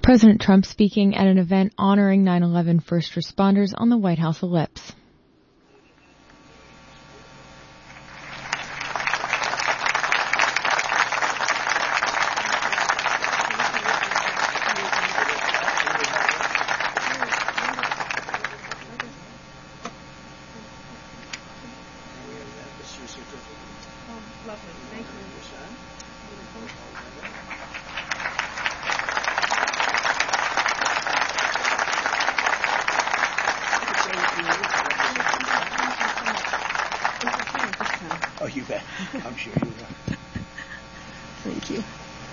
President Trump speaking at an event honoring 9/11 first responders on the White House Ellipse. Oh, you bet. I'm sure you will. Thank you.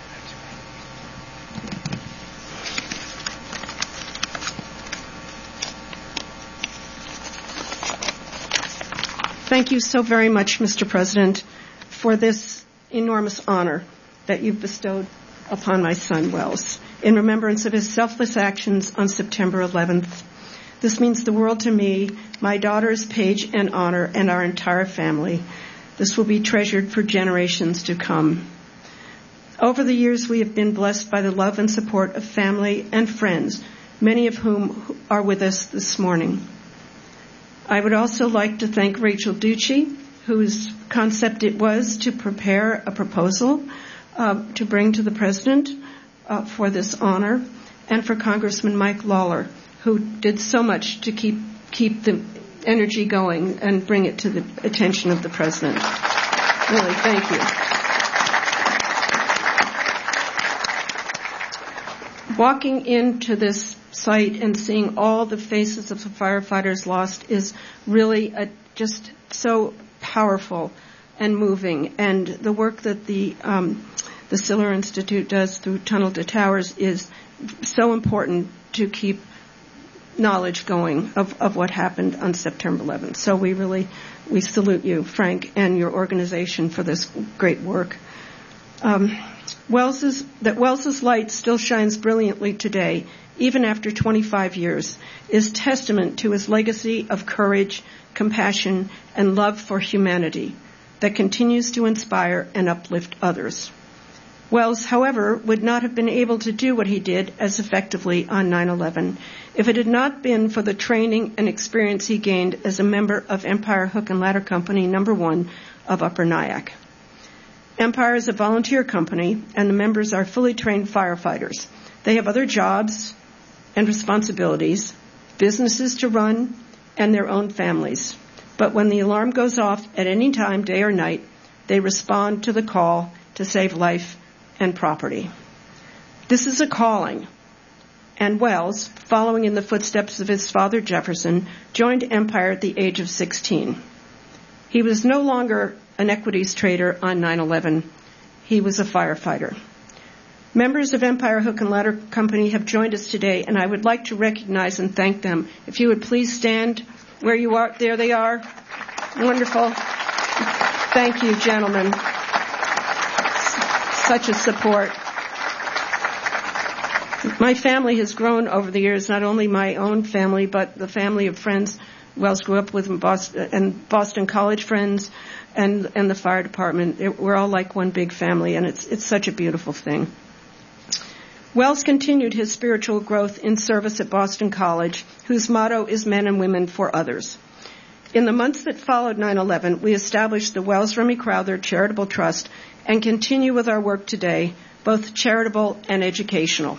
Thank you so very much, Mr. President, for this enormous honor that you've bestowed upon my son, Wells, in remembrance of his selfless actions on September 11th. This means the world to me, my daughters, Paige and Honor, and our entire family. This will be treasured for generations to come. Over the years, we have been blessed by the love and support of family and friends, many of whom are with us this morning. I would also like to thank Rachel Ducci, whose concept it was to prepare a proposal to bring to the President for this honor, and for Congressman Mike Lawler, who did so much to keep the energy going and bring it to the attention of the President. Really, thank you. Walking into this site and seeing all the faces of the firefighters lost is really just so powerful and moving. And the work that the Siller Institute does through Tunnel to Towers is so important to keep knowledge going of what happened on September 11th. So we salute you, Frank, and your organization for this great work. Wells's light still shines brilliantly today, even after 25 years, is testament to his legacy of courage, compassion, and love for humanity that continues to inspire and uplift others. Wells, however, would not have been able to do what he did as effectively on 9/11 if it had not been for the training and experience he gained as a member of Empire Hook and Ladder Company No. 1 of Upper Nyack. Empire is a volunteer company, and the members are fully trained firefighters. They have other jobs and responsibilities, businesses to run, and their own families. But when the alarm goes off at any time, day or night, they respond to the call to save life and property. This is a calling, and Wells, following in the footsteps of his father Jefferson, joined Empire at the age of 16. He was no longer an equities trader on 9/11. He was a firefighter. Members of Empire Hook and Ladder Company have joined us today, and I would like to recognize and thank them. If you would please stand where you are. There they are. Wonderful. Thank you, gentlemen. Such a support. My family has grown over the years, not only my own family, but the family of friends Wells grew up with in Boston, and Boston College friends, and the fire department. We're all like one big family, and it's such a beautiful thing. Wells continued his spiritual growth in service at Boston College, whose motto is men and women for others. In the months that followed 9/11, we established the Wells Remy Crowther Charitable Trust and continue with our work today, both charitable and educational.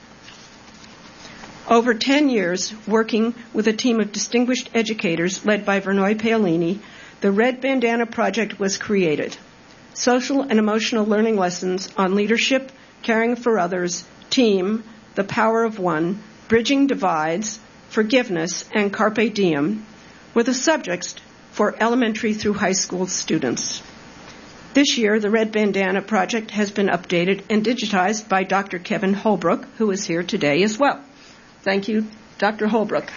Over 10 years, working with a team of distinguished educators led by Vernoy Paolini, the Red Bandana Project was created. Social and emotional learning lessons on leadership, caring for others, team, the power of one, bridging divides, forgiveness, and carpe diem were the subjects for elementary through high school students. This year, the Red Bandana Project has been updated and digitized by Dr. Kevin Holbrook, who is here today as well. Thank you, Dr. Holbrook.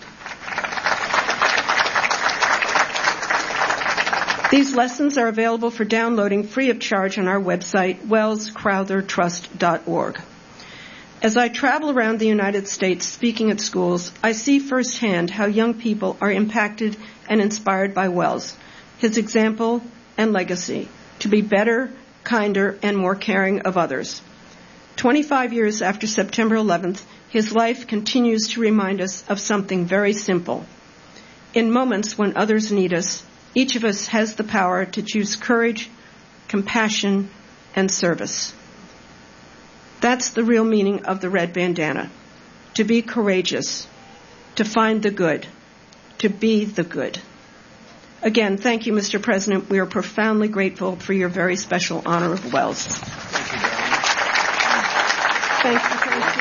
These lessons are available for downloading free of charge on our website, wellscrowthertrust.org. As I travel around the United States speaking at schools, I see firsthand how young people are impacted and inspired by Wells, his example and legacy, to be better, kinder, and more caring of others. 25 years after September 11th, his life continues to remind us of something very simple. In moments when others need us, each of us has the power to choose courage, compassion, and service. That's the real meaning of the red bandana. To be courageous, to find the good, to be the good. Again, thank you, Mr. President. We are profoundly grateful for your very special honor of Wells. Thank you, Darren. Thank you so much.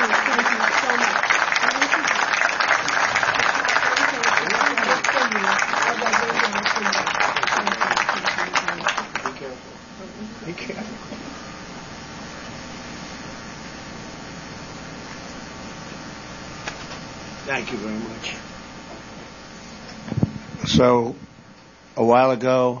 Be careful. Thank you very much. So, a while ago,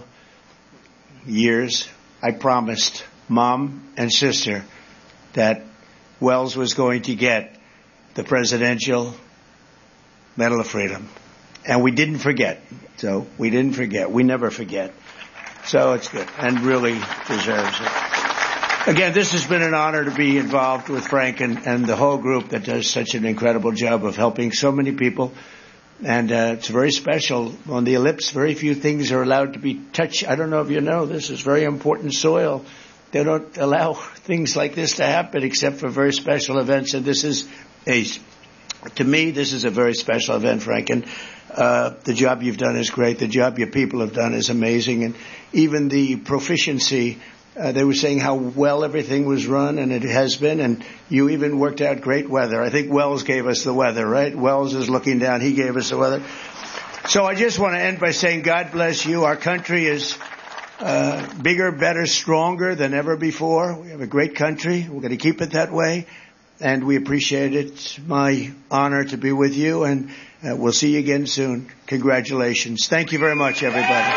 I promised Mom and Sister that Wells was going to get the Presidential Medal of Freedom. And we didn't forget. So, we didn't forget. We never forget. So, it's good and really deserves it. Again, this has been an honor to be involved with Frank and the whole group that does such an incredible job of helping so many people. And it's very special. On the ellipse, very few things are allowed to be touched. I don't know if you know, this is very important soil. They don't allow things like this to happen except for very special events. And to me, this is a very special event, Frank. And the job you've done is great. The job your people have done is amazing. And even the proficiency, they were saying how well everything was run, and it has been, and you even worked out great weather. I think Wells gave us the weather, right? Wells is looking down. He gave us the weather. So I just want to end by saying God bless you. Our country is bigger, better, stronger than ever before. We have a great country. We're going to keep it that way, and we appreciate it. It's my honor to be with you, and we'll see you again soon. Congratulations. Thank you very much, everybody.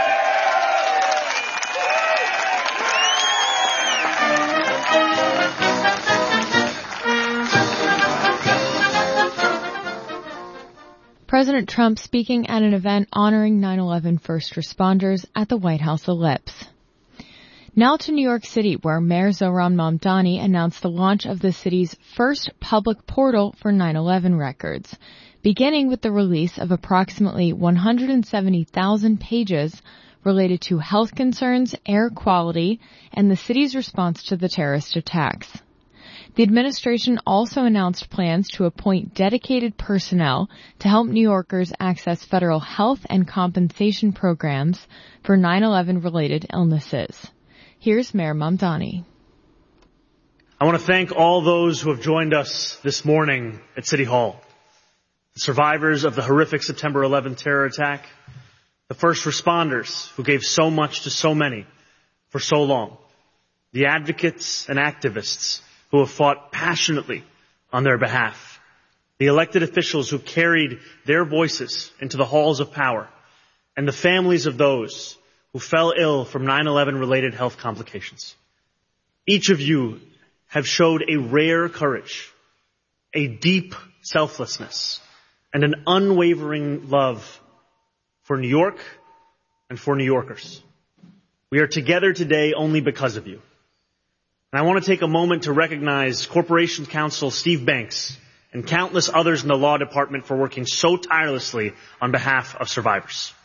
President Trump speaking at an event honoring 9/11 first responders at the White House Ellipse. Now to New York City, where Mayor Zohran Mamdani announced the launch of the city's first public portal for 9/11 records, beginning with the release of approximately 170,000 pages related to health concerns, air quality, and the city's response to the terrorist attacks. The administration also announced plans to appoint dedicated personnel to help New Yorkers access federal health and compensation programs for 9/11-related illnesses. Here's Mayor Mamdani. I want to thank all those who have joined us this morning at City Hall. The survivors of the horrific September 11th terror attack, the first responders who gave so much to so many for so long, the advocates and activists who have fought passionately on their behalf, the elected officials who carried their voices into the halls of power, and the families of those who fell ill from 9/11-related health complications. Each of you have showed a rare courage, a deep selflessness, and an unwavering love for New York and for New Yorkers. We are together today only because of you. And I want to take a moment to recognize Corporation Counsel Steve Banks and countless others in the law department for working so tirelessly on behalf of survivors.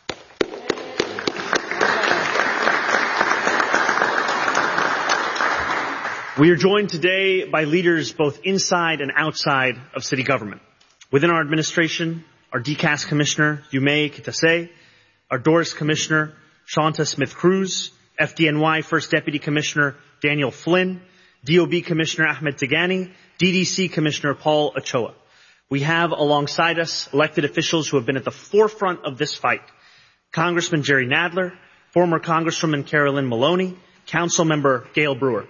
We are joined today by leaders both inside and outside of city government. Within our administration, our DCAS Commissioner, Yumei Kitase, our Doris Commissioner, Shanta Smith-Cruz, FDNY First Deputy Commissioner, Daniel Flynn, DOB Commissioner Ahmed Tigani, DDC Commissioner Paul Ochoa. We have alongside us elected officials who have been at the forefront of this fight. Congressman Jerry Nadler, former Congresswoman Carolyn Maloney, Council Member Gail Brewer.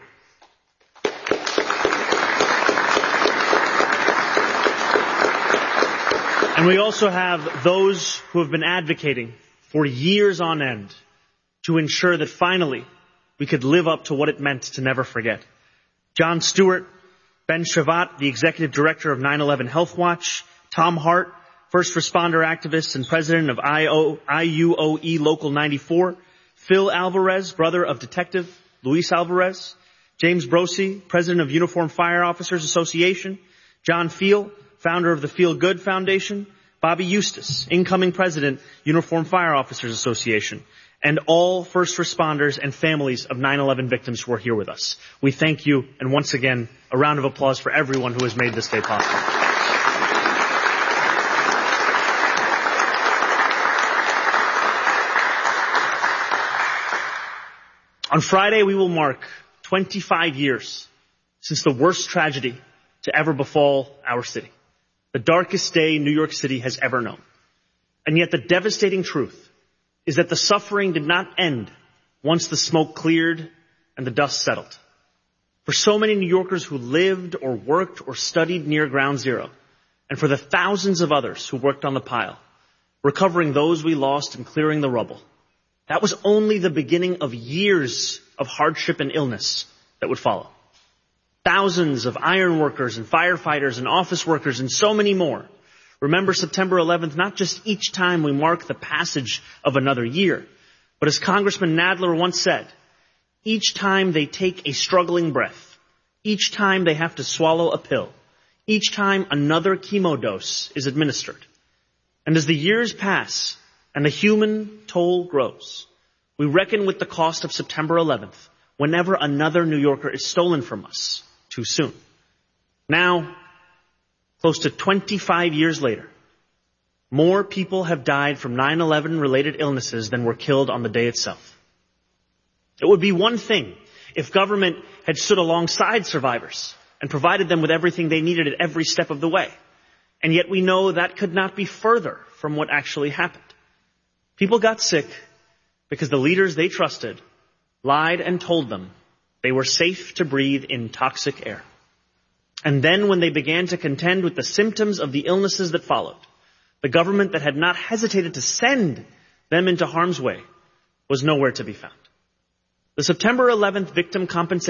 And we also have those who have been advocating for years on end to ensure that finally we could live up to what it meant to never forget. John Stewart, Ben Shavat, the Executive Director of 9/11 Health Watch, Tom Hart, First Responder Activist and President of IUOE Local 94, Phil Alvarez, brother of Detective Luis Alvarez, James Brosi, president of Uniform Fire Officers Association, John Feel, founder of the Feel Good Foundation, Bobby Eustace, incoming president, Uniform Fire Officers Association, and all first responders and families of 9/11 victims who are here with us. We thank you, and once again, a round of applause for everyone who has made this day possible. On Friday, we will mark 25 years since the worst tragedy to ever befall our city, the darkest day New York City has ever known. And yet the devastating truth is that the suffering did not end once the smoke cleared and the dust settled. For so many New Yorkers who lived or worked or studied near Ground Zero, and for the thousands of others who worked on the pile, recovering those we lost and clearing the rubble, that was only the beginning of years of hardship and illness that would follow. Thousands of iron workers and firefighters and office workers and so many more remember September 11th not just each time we mark the passage of another year, but as Congressman Nadler once said, each time they take a struggling breath, each time they have to swallow a pill, each time another chemo dose is administered. And as the years pass and the human toll grows, we reckon with the cost of September 11th whenever another New Yorker is stolen from us too soon. Now, close to 25 years later, more people have died from 9/11 related illnesses than were killed on the day itself. It would be one thing if government had stood alongside survivors and provided them with everything they needed at every step of the way. And yet we know that could not be further from what actually happened. People got sick because the leaders they trusted lied and told them they were safe to breathe in toxic air. And then when they began to contend with the symptoms of the illnesses that followed, the government that had not hesitated to send them into harm's way was nowhere to be found. The September 11th Victim Compensation